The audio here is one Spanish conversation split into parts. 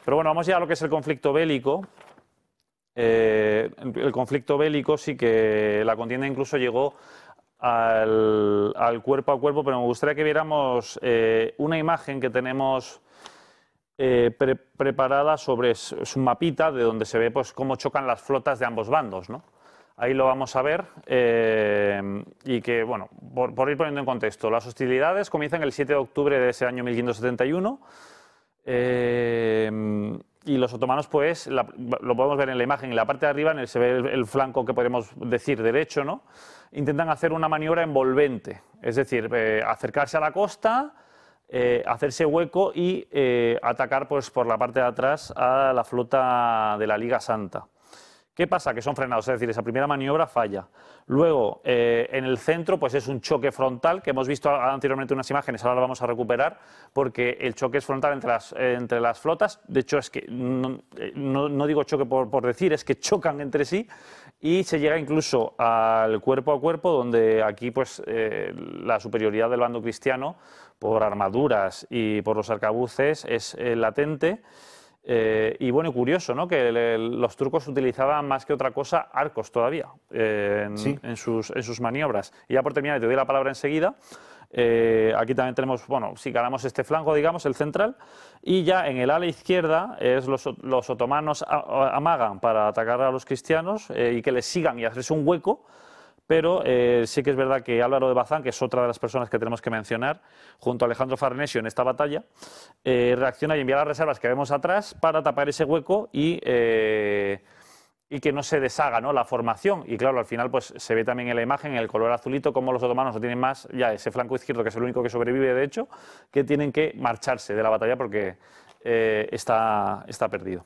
Pero bueno, vamos ya a lo que es el conflicto bélico. El conflicto bélico sí que la contienda incluso llegó al cuerpo a cuerpo, pero me gustaría que viéramos una imagen que tenemos preparada sobre es un mapita de donde se ve pues cómo chocan las flotas de ambos bandos, ¿no? Ahí lo vamos a ver y que, bueno, por ir poniendo en contexto, las hostilidades comienzan el 7 de octubre de ese año 1571 y los otomanos, pues, lo podemos ver en la imagen, en la parte de arriba se ve el flanco que podemos decir derecho, ¿no? Intentan hacer una maniobra envolvente, es decir, acercarse a la costa, hacerse hueco y atacar pues, por la parte de atrás a la flota de la Liga Santa. ¿Qué pasa? Que son frenados, es decir, esa primera maniobra falla. Luego, en el centro, pues es un choque frontal, que hemos visto anteriormente unas imágenes, ahora lo vamos a recuperar, porque el choque es frontal entre las flotas. De hecho, es que no digo choque por decir, es que chocan entre sí y se llega incluso al cuerpo a cuerpo, donde aquí pues la superioridad del bando cristiano por armaduras y por los arcabuces es latente. Y bueno, curioso, ¿no? Que los turcos utilizaban más que otra cosa arcos todavía en sus maniobras. Y ya por terminar, te doy la palabra enseguida. Aquí también tenemos, bueno, si ganamos este flanco, digamos, el central, y ya en el ala izquierda los otomanos amagan para atacar a los cristianos y que les sigan y hacerse un hueco. Pero sí que es verdad que Álvaro de Bazán, que es otra de las personas que tenemos que mencionar, junto a Alejandro Farnesio en esta batalla, reacciona y envía las reservas que vemos atrás para tapar ese hueco y que no se deshaga, ¿no?, la formación. Y claro, al final pues se ve también en la imagen, en el color azulito, como los otomanos no tienen más ya ese flanco izquierdo, que es el único que sobrevive, de hecho, que tienen que marcharse de la batalla porque está perdido.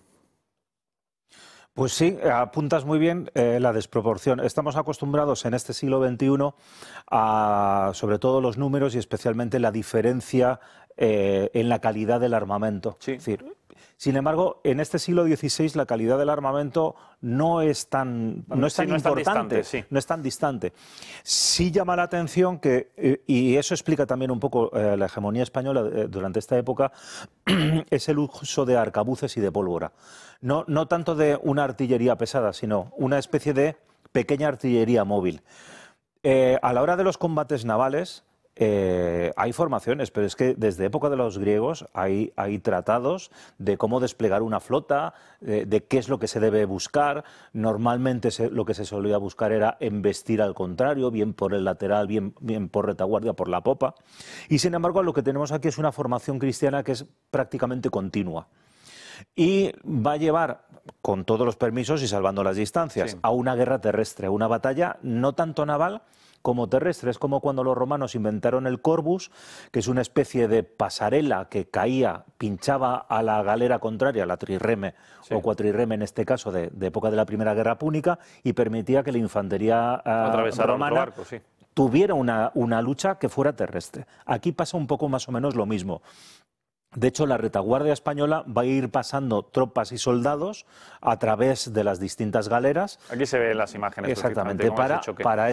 Pues sí, apuntas muy bien la desproporción. Estamos acostumbrados en este siglo XXI a, sobre todo, los números y especialmente la diferencia en la calidad del armamento. Sí. Es decir, sin embargo, en este siglo XVI la calidad del armamento no es tan importante, no es tan distante. Sí llama la atención que, y eso explica también un poco la hegemonía española durante esta época, es el uso de arcabuces y de pólvora. No tanto de una artillería pesada, sino una especie de pequeña artillería móvil. A la hora de los combates navales hay formaciones, pero es que desde época de los griegos hay tratados de cómo desplegar una flota, de qué es lo que se debe buscar. Normalmente lo que se solía buscar era embestir al contrario, bien por el lateral, bien por retaguardia, por la popa. Y sin embargo, lo que tenemos aquí es una formación cristiana que es prácticamente continua. Y va a llevar, con todos los permisos y salvando las distancias, a una guerra terrestre, a una batalla no tanto naval como terrestre. Es como cuando los romanos inventaron el Corvus, que es una especie de pasarela que caía, pinchaba a la galera contraria, la trirreme o cuatrirreme en este caso, de época de la Primera Guerra Púnica, y permitía que la infantería romana tuviera una lucha que fuera terrestre. Aquí pasa un poco más o menos lo mismo. De hecho, la retaguardia española va a ir pasando tropas y soldados a través de las distintas galeras. Aquí se ven las imágenes. Exactamente, para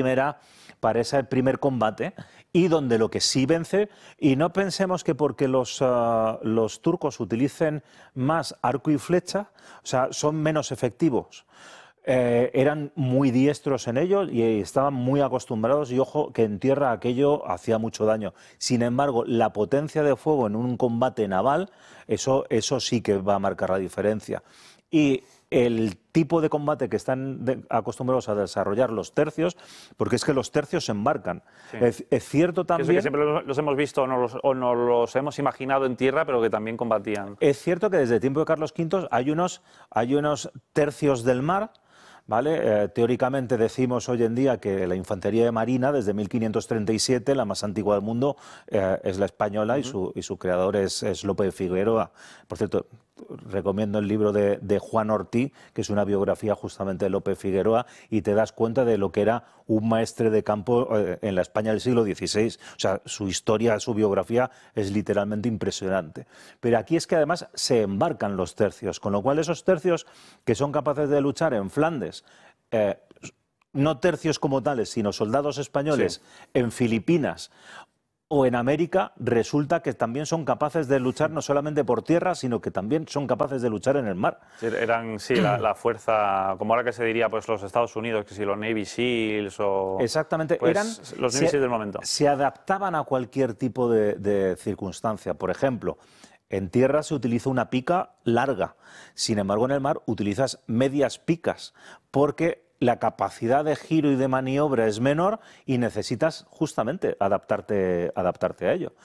ese primer combate, y donde lo que sí vence, y no pensemos que porque los turcos utilicen más arco y flecha, o sea, son menos efectivos. Eran muy diestros en ello y estaban muy acostumbrados, y ojo que en tierra aquello hacía mucho daño. Sin embargo, la potencia de fuego en un combate naval, eso sí que va a marcar la diferencia. Y el tipo de combate que están acostumbrados a desarrollar los tercios, porque es que los tercios se embarcan. Sí. Es cierto también... Es que siempre los hemos visto o nos los hemos imaginado en tierra, pero que también combatían. Es cierto que desde el tiempo de Carlos V hay unos tercios del mar, ¿vale? Teóricamente decimos hoy en día que la infantería de marina, desde 1537, la más antigua del mundo, es la española, y su creador es Lope de Figueroa. Por cierto, recomiendo el libro de Juan Ortí, que es una biografía justamente de Lope de Figueroa, y te das cuenta de lo que era un maestre de campo en la España del siglo XVI. O sea, su historia, su biografía es literalmente impresionante. Pero aquí es que además se embarcan los tercios, con lo cual esos tercios que son capaces de luchar en Flandes, no tercios como tales, sino soldados españoles en Filipinas o en América resulta que también son capaces de luchar no solamente por tierra, sino que también son capaces de luchar en el mar. Eran, sí, la fuerza, como ahora que se diría, pues los Estados Unidos, que si los Navy SEALs o... Exactamente, pues, eran los Navy SEALs del momento. Se adaptaban a cualquier tipo de circunstancia. Por ejemplo, en tierra se utiliza una pica larga, sin embargo en el mar utilizas medias picas, porque la capacidad de giro y de maniobra es menor y necesitas justamente adaptarte a ello.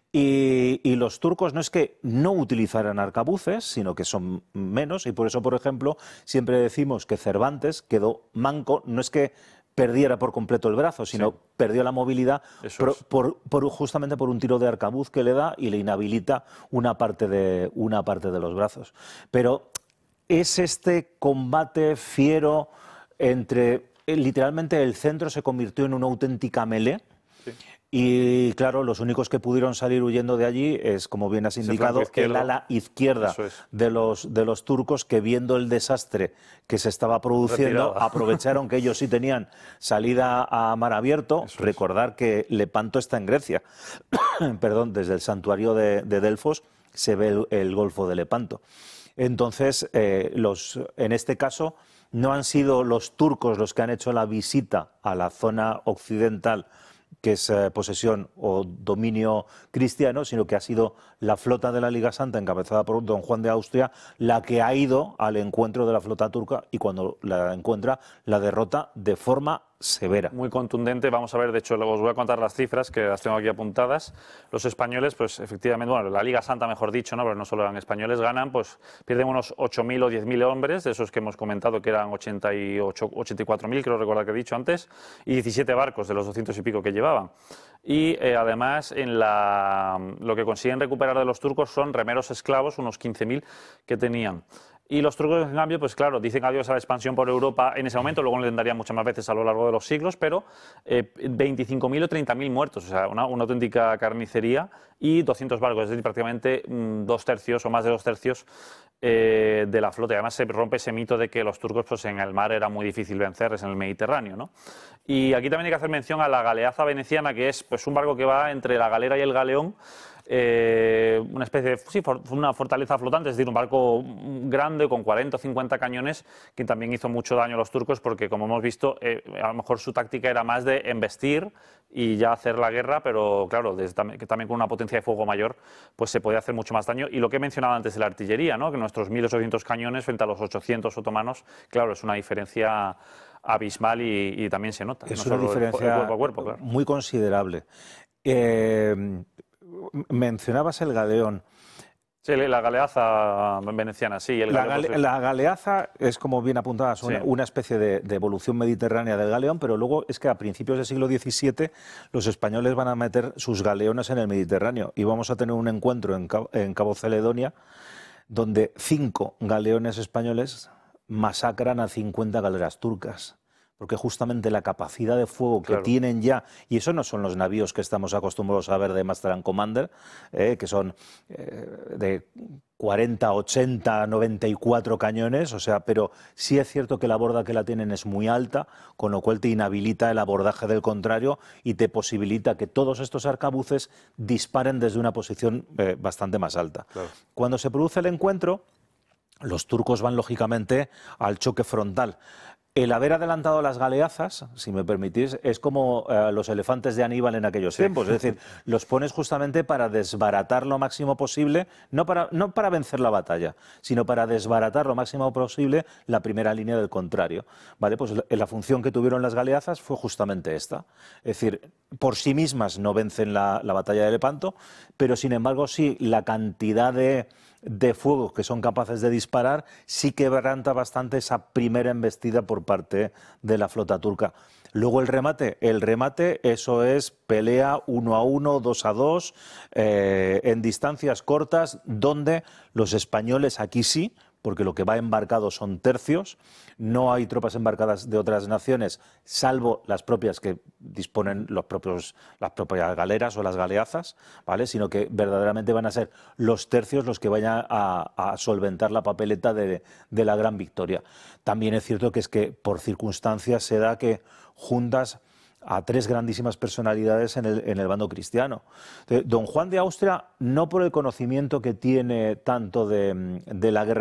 Y los turcos no es que no utilizaran arcabuces, sino que son menos, y por eso, por ejemplo, siempre decimos que Cervantes quedó manco, no es que perdiera por completo el brazo, sino perdió la movilidad justamente por un tiro de arcabuz que le da y le inhabilita una parte de los brazos. Pero es este combate fiero entre... literalmente el centro se convirtió en una auténtica melee. Y claro, los únicos que pudieron salir huyendo de allí es, como bien has indicado, el ala izquierda de los turcos, que viendo el desastre que se estaba produciendo, aprovecharon que ellos sí tenían salida a mar abierto. Recordar que Lepanto está en Grecia. Perdón, desde el santuario de Delfos se ve el Golfo de Lepanto. Entonces, en este caso, no han sido los turcos los que han hecho la visita a la zona occidental, que es posesión o dominio cristiano, sino que ha sido la flota de la Liga Santa, encabezada por don Juan de Austria, la que ha ido al encuentro de la flota turca y cuando la encuentra, la derrota de forma severa. Muy contundente. Vamos a ver, de hecho, os voy a contar las cifras, que las tengo aquí apuntadas. Los españoles, pues efectivamente, bueno, la Liga Santa, mejor dicho, ¿no? Pero no solo eran españoles, pues pierden unos 8.000 o 10.000 hombres, de esos que hemos comentado que eran 84.000, creo recordar que he dicho antes, y 17 barcos de los 200 y pico que llevaban. Y además, lo que consiguen recuperar de los turcos son remeros esclavos, unos 15.000 que tenían. Y los turcos, en cambio, pues claro, dicen adiós a la expansión por Europa en ese momento, luego lo intentarían muchas más veces a lo largo de los siglos, pero 25.000 o 30.000 muertos, o sea, una auténtica carnicería, y 200 barcos, es decir, prácticamente 2/3 o más de 2/3 de la flota. Y además se rompe ese mito de que los turcos pues, en el mar era muy difícil vencerles, en el Mediterráneo, ¿no? Y aquí también hay que hacer mención a la galeaza veneciana, que es pues, un barco que va entre la galera y el galeón, una especie de una fortaleza flotante, es decir, un barco grande con 40 o 50 cañones, que también hizo mucho daño a los turcos porque, como hemos visto, a lo mejor su táctica era más de embestir y ya hacer la guerra, pero claro, que también con una potencia de fuego mayor pues se podía hacer mucho más daño. Y lo que he mencionado antes de la artillería, ¿no? Que nuestros 1.800 cañones frente a los 800 otomanos, claro, es una diferencia abismal y también se nota. Es una diferencia cuerpo a cuerpo, claro. Muy considerable. Mencionabas el galeón. Sí, la galeaza veneciana, sí. La galeaza es, como bien apuntabas, una especie de evolución mediterránea del galeón, pero luego es que a principios del siglo XVII los españoles van a meter sus galeones en el Mediterráneo y vamos a tener un encuentro en Cabo Caledonia donde 5 galeones españoles masacran a 50 galeras turcas. Porque justamente la capacidad de fuego que tienen ya, y eso no son los navíos que estamos acostumbrados a ver de Master and Commander, que son de 40, 80, 94 cañones, o sea, pero sí es cierto que la borda que la tienen es muy alta, con lo cual te inhabilita el abordaje del contrario y te posibilita que todos estos arcabuces disparen desde una posición bastante más alta. Claro. Cuando se produce el encuentro, los turcos van lógicamente al choque frontal. El haber adelantado las galeazas, si me permitís, es como los elefantes de Aníbal en aquellos tiempos. Es decir, los pones justamente para desbaratar lo máximo posible, no para vencer la batalla, sino para desbaratar lo máximo posible la primera línea del contrario. ¿Vale? Pues la función que tuvieron las galeazas fue justamente esta. Es decir, por sí mismas no vencen la batalla de Lepanto, pero sin embargo sí la cantidad de fuego que son capaces de disparar sí quebranta bastante esa primera embestida por parte de la flota turca. Luego el remate, eso es pelea 1 a 1, 2 a 2, en distancias cortas, donde los españoles aquí sí, porque lo que va embarcado son tercios, no hay tropas embarcadas de otras naciones, salvo las propias que disponen las propias galeras o las galeazas, ¿vale? Sino que verdaderamente van a ser los tercios los que vayan a solventar la papeleta de la gran victoria. También es cierto que por circunstancias se da que juntas a tres grandísimas personalidades en el bando cristiano. Don Juan de Austria, no por el conocimiento que tiene tanto de la guerra